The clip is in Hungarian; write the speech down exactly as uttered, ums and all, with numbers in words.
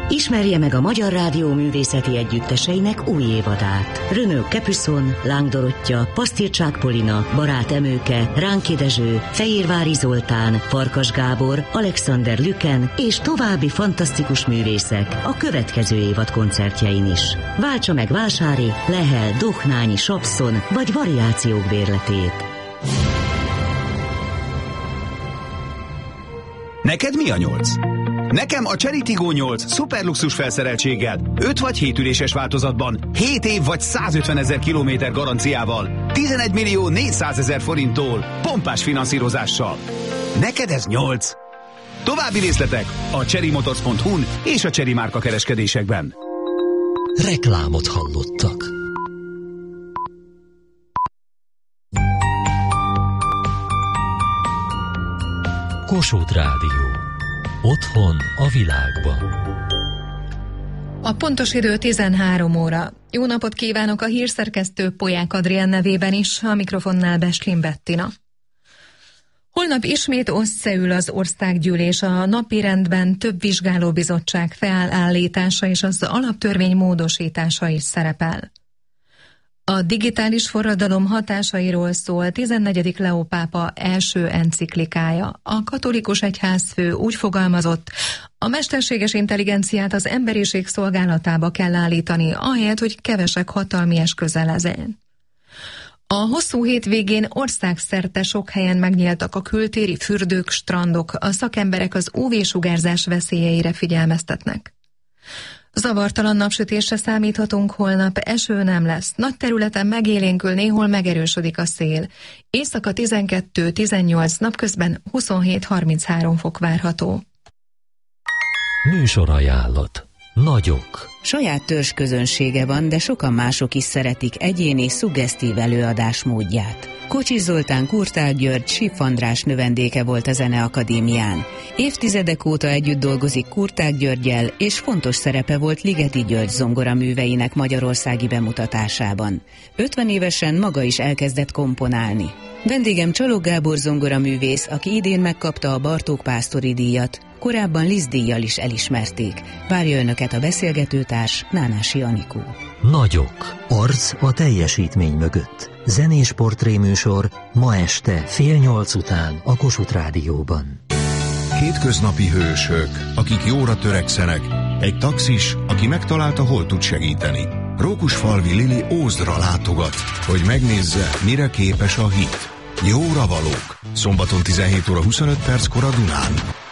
Ismerje meg a Magyar Rádió művészeti együtteseinek új évadát. Renaud Capuçon, Láng Dorottya, Pasztircsák Polina, Barát Emőke, Ránki Dezső, Fehérvári Zoltán, Farkas Gábor, Alexander Lüken és további fantasztikus művészek a következő évad koncertjein is. Váltsa meg Vásári, Lehel, Dohnányi, Sapszon vagy variációk bérletét. Neked mi a nyolc? Nekem a Chery Tiggo nyolc szuperluxus felszereltséggel, öt vagy hét üléses változatban, hét év vagy százötvenezer kilométer garanciával, tizenegy millió négyszázezer forinttól, pompás finanszírozással. Neked ez nyolc. További részletek a chery motors pont hu-n és a Chery márka kereskedésekben. Reklámot hallottak. Kossuth Rádió. Otthon a világban. A pontos idő tizenhárom óra. Jó napot kívánok a hírszerkesztő Polyák Adrián nevében is, a mikrofonnál Beslin Bettina. Holnap ismét összeül az országgyűlés, a napirendben több vizsgálóbizottság felállítása és az alaptörvény módosítása is szerepel. A digitális forradalom hatásairól szól tizennegyedik Leó pápa első enciklikája. A katolikus egyházfő úgy fogalmazott, a mesterséges intelligenciát az emberiség szolgálatába kell állítani, ahelyett, hogy kevesek hatalmi eszköze legyen. A hosszú hétvégén országszerte sok helyen megnyíltak a kültéri fürdők, strandok, a szakemberek az ú vé-sugárzás veszélyeire figyelmeztetnek. Zavartalan napsütésre számíthatunk holnap, eső nem lesz. Nagy területen megélénkül, néhol megerősödik a szél. Éjszaka tizenkettő tizennyolc, napközben huszonhét harminchárom fok várható. Műsorajánlat. Nagyok. Saját törzsközönsége van, de sokan mások is szeretik egyéni, szuggesztív előadásmódját. Kocsis Zoltán Kurtág György Schiff András növendéke volt a Zeneakadémián. Évtizedek óta együtt dolgozik Kurtág Györggyel, és fontos szerepe volt Ligeti György zongoraműveinek magyarországi bemutatásában. ötven évesen maga is elkezdett komponálni. Vendégem Csalog Gábor zongoraművész, aki idén megkapta a Bartók Pásztori díjat, korábban Liszt díjjal is elismerték. Várja önöket a beszélgetőtárs, Nánási Anikó. Nagyok. Arc a teljesítmény mögött. Zenés portréműsor ma este fél nyolc után a Kossuth Rádióban. Hétköznapi hősök, akik jóra törekszenek, egy taxis, aki megtalálta, hol tud segíteni. Rókusfalvi Lili Ózdra látogat, hogy megnézze, mire képes a hit. Jóra valók. Szombaton tizenhét óra huszonöt perckor a Dunán.